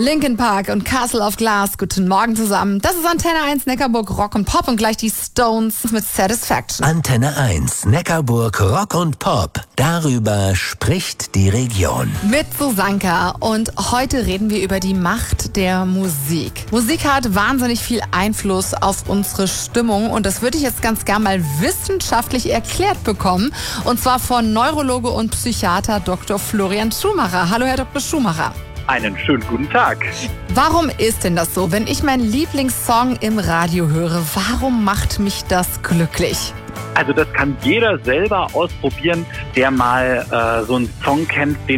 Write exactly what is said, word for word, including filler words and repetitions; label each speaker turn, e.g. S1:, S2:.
S1: Linkin Park und Castle of Glass. Guten Morgen zusammen. Das ist Antenne eins Neckarburg Rock und Pop und gleich die Stones mit Satisfaction.
S2: Antenne eins Neckarburg Rock und Pop. Darüber spricht die Region.
S1: Mit Susanka. Und heute reden wir über die Macht der Musik. Musik hat wahnsinnig viel Einfluss auf unsere Stimmung und das würde ich jetzt ganz gern mal wissenschaftlich erklärt bekommen. Und zwar von Neurologe und Psychiater Doktor Florian Schumacher. Hallo, Herr Doktor Schumacher.
S3: Einen schönen guten Tag.
S1: Warum ist denn das so? Wenn ich meinen Lieblingssong im Radio höre, warum macht mich das glücklich?
S3: Also das kann jeder selber ausprobieren, der mal äh, so einen Song kennt, den